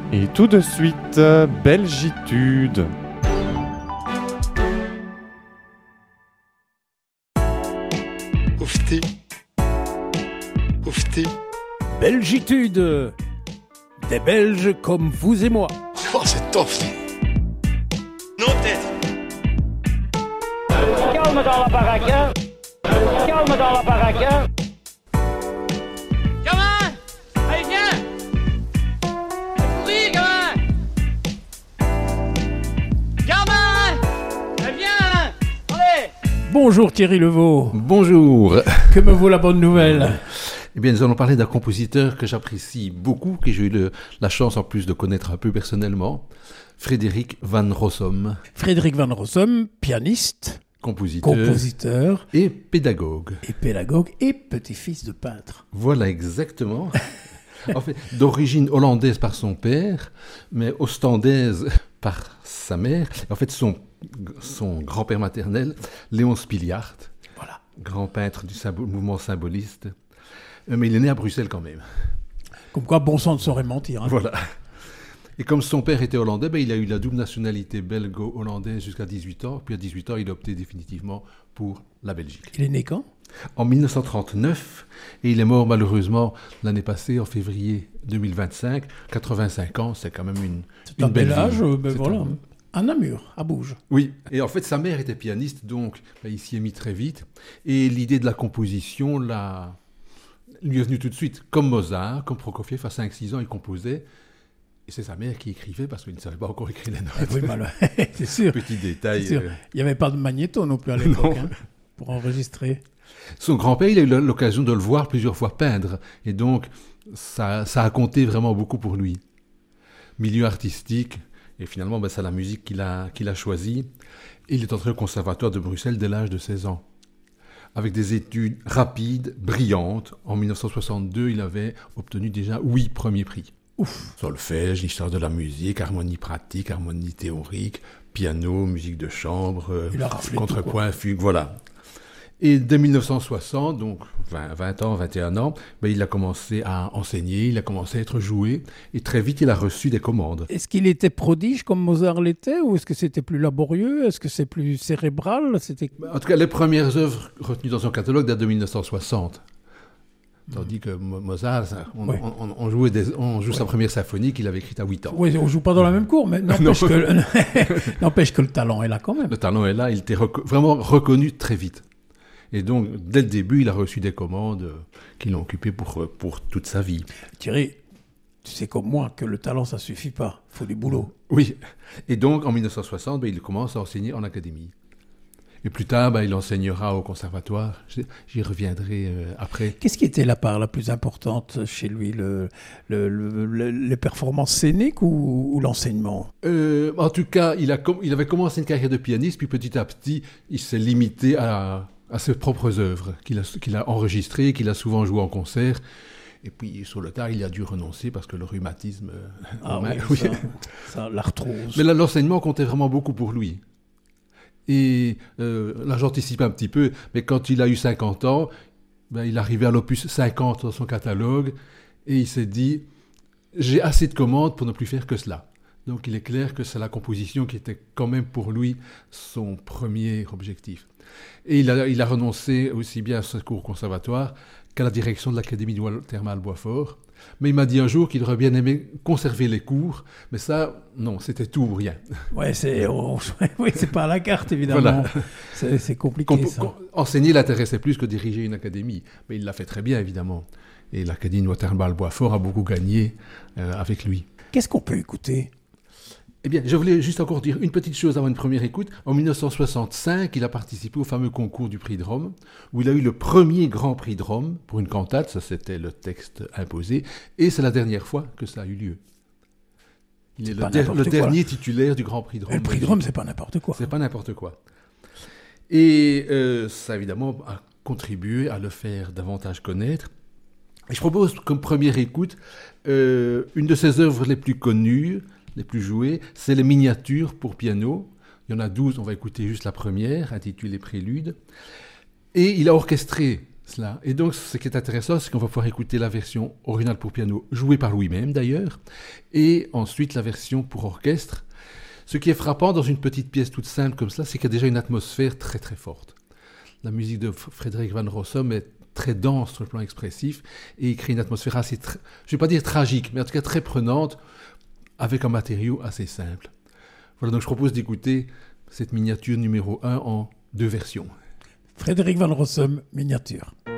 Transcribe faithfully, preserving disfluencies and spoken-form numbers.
Et tout de suite, Belgitude. Oufti. Oufti. Belgitude. Des Belges comme vous et moi. Oh, c'est top. Non, peut-être. Calme dans la baraque, hein. Calme dans la baraque, hein. Gamin! Allez, viens! Courir, gamin! Gamin! Allez, viens! Allez! Bonjour Thierry Levaux. Bonjour. Que me vaut la bonne nouvelle? Eh bien, nous allons parler d'un compositeur que j'apprécie beaucoup, que j'ai eu le, la chance en plus de connaître un peu personnellement, Frédéric van Rossum. Frédéric van Rossum, pianiste, Compositeur, compositeur et pédagogue. et pédagogue et petit-fils de peintre. Voilà, exactement. En fait, d'origine hollandaise par son père, mais ostendaise par sa mère. En fait, son, son grand-père maternel, Léon Spiliart, Voilà. grand peintre du symbo- mouvement symboliste. Euh, Mais il est né à Bruxelles quand même. Comme quoi, bon sang ne saurait mentir. Hein. Voilà. Et comme son père était hollandais, ben, il a eu la double nationalité belgo-hollandaise jusqu'à dix-huit ans. Puis à dix-huit ans, il a opté définitivement pour la Belgique. Il est né quand? En dix-neuf cent trente-neuf, et il est mort malheureusement l'année passée, en février deux mille vingt-cinq. quatre-vingt-cinq ans, c'est quand même une, C'est une un belle bel âge, vie. euh, ben C'est voilà. un- À Namur, à Bouge. Oui, et en fait, sa mère était pianiste, donc ben, il s'y est mis très vite. Et l'idée de la composition l'a... lui est venue tout de suite. Comme Mozart, comme Prokofiev, à cinq six ans, il composait. Et c'est sa mère qui écrivait parce qu'il ne savait pas encore écrire les notes. Oui, mal... c'est sûr. Petit détail. C'est sûr. euh. Il n'y avait pas de magnéto non plus à l'époque hein, pour enregistrer. Son grand-père, il a eu l'occasion de le voir plusieurs fois peindre. Et donc, ça, ça a compté vraiment beaucoup pour lui. Milieu artistique, et finalement, ben, c'est la musique qu'il a, qu'il a choisie. Et il est entré au conservatoire de Bruxelles dès l'âge de seize ans. Avec des études rapides, brillantes. En dix-neuf cent soixante-deux, il avait obtenu déjà huit premiers prix. Ouf. Solfège, histoire de la musique, harmonie pratique, harmonie théorique, piano, musique de chambre, euh, Il a raflé tout, contrepoint, fugue, voilà. Et dès dix-neuf cent soixante, donc vingt, vingt ans, vingt et un ans, ben, il a commencé à enseigner, il a commencé à être joué, et très vite, il a reçu des commandes. Est-ce qu'il était prodige comme Mozart l'était ou est-ce que c'était plus laborieux? Est-ce que c'est plus cérébral? C'était... En tout cas, les premières œuvres retenues dans son catalogue datent de dix-neuf cent soixante. Tandis que Mo- Mozart, ça, on, Ouais. on- on jouait des- on joue sa première symphonie qu'il avait écrite à huit ans. Oui, on joue pas dans la même cour, mais n'empêche, Non. que... n'empêche que le talent est là quand même. Le talent est là, il était reco- vraiment reconnu très vite. Et donc, dès le début, il a reçu des commandes euh, qui l'ont occupé pour, euh, pour toute sa vie. Thierry, tu sais comme moi que le talent, ça suffit pas. Il faut du boulot. Oui. Et donc, en dix-neuf cent soixante, ben, il commence à enseigner en académie. Et plus tard, ben, il enseignera au conservatoire. J'y j'y reviendrai euh, après. Qu'est-ce qui était la part la plus importante chez lui, le, le- le- le- les performances scéniques ou, ou l'enseignement? Euh, en tout cas, il, a com- il avait commencé une carrière de pianiste, puis petit à petit, il s'est limité à, à ses propres œuvres qu'il a, qu'il a enregistrées, qu'il a souvent jouées en concert. Et puis, sur le tard, il a dû renoncer parce que le rhumatisme... euh, Ah aux oui, mains- oui. ça, ça, l'arthrose. Mais là, l'enseignement comptait vraiment beaucoup pour lui. Et euh, là, j'anticipe un petit peu, mais quand il a eu cinquante ans, ben, il arrivait à l'opus cinquante dans son catalogue, et il s'est dit, j'ai assez de commandes pour ne plus faire que cela. Donc il est clair que c'est la composition qui était quand même pour lui son premier objectif. Et il a, il a renoncé aussi bien à ce cours au conservatoire qu'à la direction de l'Académie thermale Boisfort. Mais il m'a dit un jour qu'il aurait bien aimé conserver les cours, mais ça, non, c'était tout ou rien. Ouais, c'est, on- oui, c'est pas à la carte, évidemment. Voilà. C'est, c'est compliqué, Compo- ça. com- enseigner l'intéressait plus que diriger une académie. Mais il l'a fait très bien, évidemment. Et l'Académie thermale Boisfort a beaucoup gagné euh, avec lui. Qu'est-ce qu'on peut écouter? Eh bien, je voulais juste encore dire une petite chose avant une première écoute. En dix-neuf cent soixante-cinq, il a participé au fameux concours du prix de Rome, où il a eu le premier grand prix de Rome pour une cantate, ça c'était le texte imposé, et c'est la dernière fois que ça a eu lieu. Il est, C'est le, pas der- n'importe le quoi. dernier titulaire du grand prix de Rome. Le prix de Rome, c'est pas n'importe quoi. C'est pas n'importe quoi. Et euh, ça, évidemment, a contribué à le faire davantage connaître. Et je propose comme première écoute euh, une de ses œuvres les plus connues, les plus jouées, c'est les miniatures pour piano. Il y en a douze, on va écouter juste la première, intitulée Prélude. Et il a orchestré cela. Et donc, ce qui est intéressant, c'est qu'on va pouvoir écouter la version originale pour piano, jouée par lui-même d'ailleurs, et ensuite la version pour orchestre. Ce qui est frappant dans une petite pièce toute simple comme ça, c'est qu'il y a déjà une atmosphère très très forte. La musique de Frédéric Van Rossum est très dense sur le plan expressif, et il crée une atmosphère assez, tra- je ne vais pas dire tragique, mais en tout cas très prenante, avec un matériau assez simple. Voilà, donc je propose d'écouter cette miniature numéro un en deux versions. Frédéric Van Rossum, miniature.